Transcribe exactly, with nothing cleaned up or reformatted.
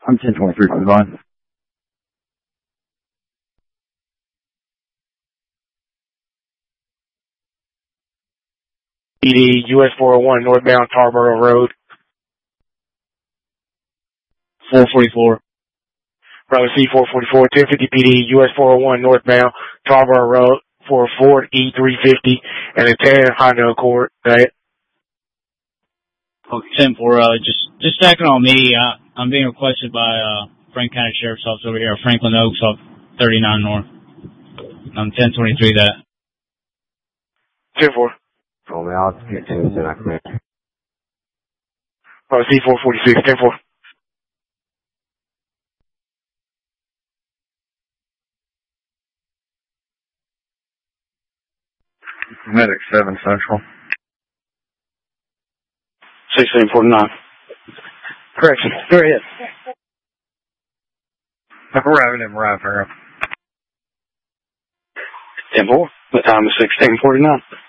I'm ten twenty-three from the line. P D, U S four oh one, northbound Tarboro Road. four forty-four. Bravo C four forty-four, ten fifty P D, U S four oh one, northbound Tarboro Road for a Ford E three fifty and a ten Honda Accord. Right? Okay, ten four, uh, just, just stacking on me. Uh, I'm being requested by, uh, Frank County Sheriff's Office over here, Franklin Oaks off thirty-nine North. I'm ten twenty-three that. ten four. Oh, man, I'll get to it, then I can. Bravo C four forty-six, ten four. Medic seven Central. sixteen forty-nine. Correction. Go ahead. I'm arriving in Ryan Farrell. ten four. The time is sixteen forty-nine.